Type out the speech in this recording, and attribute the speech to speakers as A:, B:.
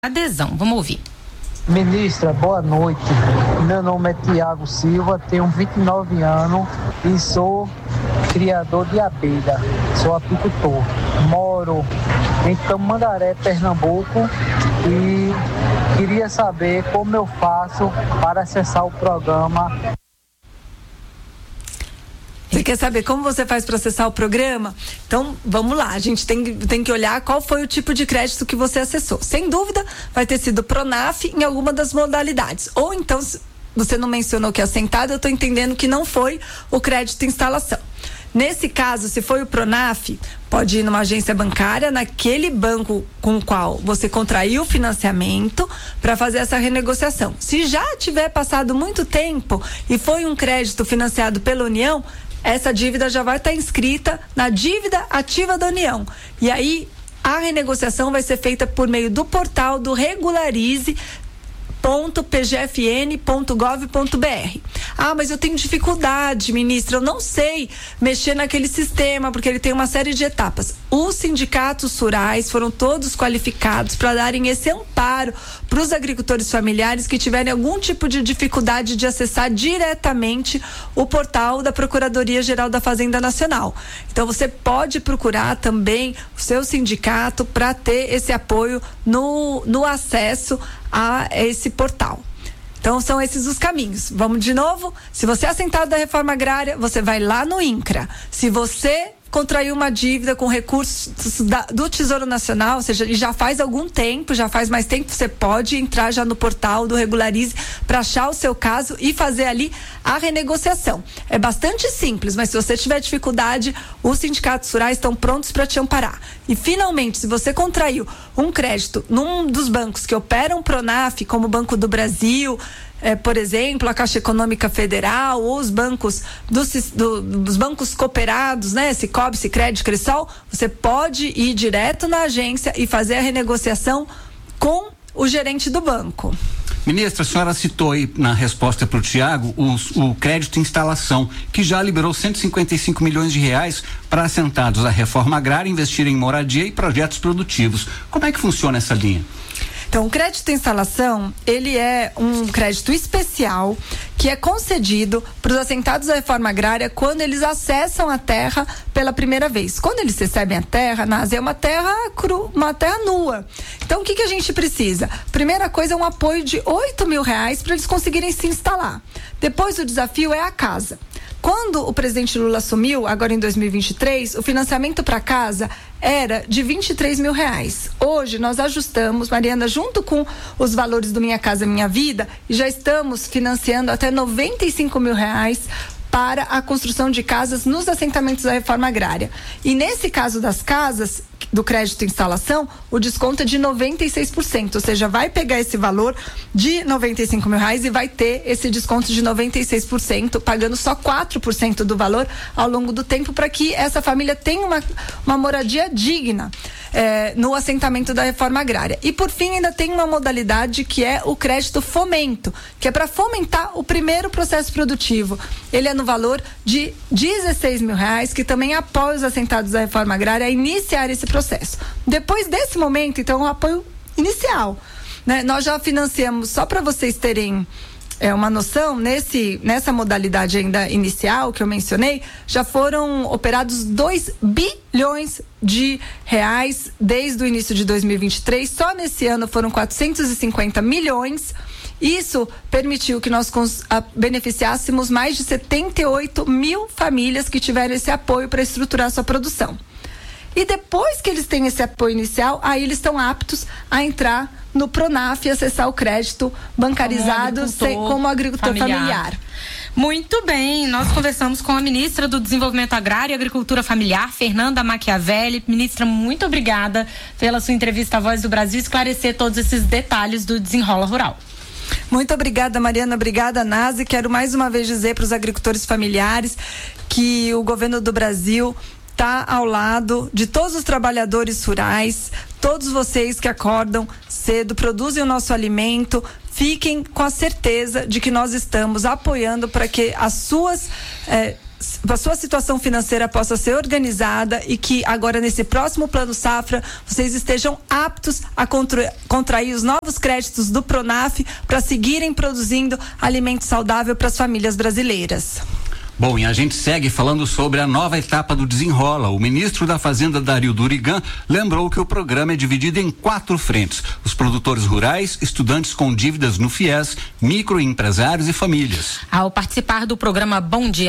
A: adesão. Vamos ouvir.
B: Ministra, boa noite. Meu nome é Tiago Silva, tenho 29 anos e sou criador de abelha. Sou apicultor. Moro em Tamandaré, Pernambuco e queria saber como eu faço para acessar o programa.
C: Você quer saber como você faz para acessar o programa? Então, vamos lá. A gente tem que olhar qual foi o tipo de crédito que você acessou. Sem dúvida, vai ter sido Pronaf em alguma das modalidades. Ou então, se você não mencionou que é assentado, eu estou entendendo que não foi o crédito instalação. Nesse caso, se foi o Pronaf, pode ir numa agência bancária, naquele banco com o qual você contraiu o financiamento para fazer essa renegociação. Se já tiver passado muito tempo e foi um crédito financiado pela União, essa dívida já vai estar inscrita na dívida ativa da União. E aí, a renegociação vai ser feita por meio do portal do regularize.pgfn.gov.br. Ah, mas eu tenho dificuldade, ministra, eu não sei mexer naquele sistema, porque ele tem uma série de etapas. Os sindicatos rurais foram todos qualificados para darem esse amparo para os agricultores familiares que tiverem algum tipo de dificuldade de acessar diretamente o portal da Procuradoria-Geral da Fazenda Nacional. Então, você pode procurar também o seu sindicato para ter esse apoio no acesso a esse portal. Então, são esses os caminhos. Vamos de novo? Se você é assentado da reforma agrária, você vai lá no INCRA. Se você contraiu uma dívida com recursos do Tesouro Nacional, ou seja, já faz algum tempo, já faz mais tempo, você pode entrar já no portal do Regularize para achar o seu caso e fazer ali a renegociação. É bastante simples, mas se você tiver dificuldade, os sindicatos rurais estão prontos para te amparar. E finalmente, se você contraiu um crédito num dos bancos que operam Pronaf, como o Banco do Brasil, por exemplo, a Caixa Econômica Federal, ou os bancos dos bancos cooperados, né? Cicobi, Sicredi, Cressol, você pode ir direto na agência e fazer a renegociação com o gerente do banco.
D: Ministra, a senhora citou aí na resposta para o Tiago o crédito instalação, que já liberou 155 milhões de reais para assentados da reforma agrária investir em moradia e projetos produtivos. Como é que funciona essa linha?
C: Então, o crédito instalação, ele é um crédito especial que é concedido para os assentados da reforma agrária quando eles acessam a terra pela primeira vez. Quando eles recebem a terra, é uma terra uma terra nua. Então, o que a gente precisa? Primeira coisa é um apoio de R$8.000 para eles conseguirem se instalar. Depois, o desafio é a casa. Quando o presidente Lula assumiu, agora em 2023, o financiamento para casa era de R$23.000. Hoje nós ajustamos, Mariana, junto com os valores do Minha Casa Minha Vida, e já estamos financiando até R$95.000 para a construção de casas nos assentamentos da reforma agrária. E nesse caso das casas, do crédito instalação, o desconto é de 96%, ou seja, vai pegar esse valor de R$95.000 e vai ter esse desconto de 96%, pagando só 4% do valor ao longo do tempo, para que essa família tenha uma moradia digna no assentamento da reforma agrária. E por fim, ainda tem uma modalidade que é o crédito fomento, que é para fomentar o primeiro processo produtivo. Ele é no valor de R$16.000, que também apoia os assentados da reforma agrária a iniciar esse processo. Depois desse momento, então, o apoio inicial, né? Nós já financiamos, só para vocês terem uma noção, nessa modalidade ainda inicial que eu mencionei, já foram operados 2 bilhões de reais desde o início de 2023. Só nesse ano foram 450 milhões. Isso permitiu que nós beneficiássemos mais de 78 mil famílias que tiveram esse apoio para estruturar sua produção. E depois que eles têm esse apoio inicial, aí eles estão aptos a entrar no Pronaf e acessar o crédito bancarizado como agricultor familiar.
A: Muito bem, nós conversamos com a ministra do Desenvolvimento Agrário e Agricultura Familiar, Fernanda Machiavelli. Ministra, muito obrigada pela sua entrevista à Voz do Brasil, esclarecer todos esses detalhes do Desenrola Rural.
C: Muito obrigada, Mariana, obrigada, Nazi. Quero mais uma vez dizer para os agricultores familiares que o governo do Brasil está ao lado de todos os trabalhadores rurais, todos vocês que acordam cedo, produzem o nosso alimento, fiquem com a certeza de que nós estamos apoiando para que as suas a sua situação financeira possa ser organizada e que agora nesse próximo Plano Safra vocês estejam aptos a contrair os novos créditos do Pronaf para seguirem produzindo alimento saudável para as famílias brasileiras.
D: Bom, e a gente segue falando sobre a nova etapa do Desenrola. O ministro da Fazenda, Dario Durigan, lembrou que o programa é dividido em 4 frentes: os produtores rurais, estudantes com dívidas no FIES, microempresários e famílias.
A: Ao participar do programa Bom Dia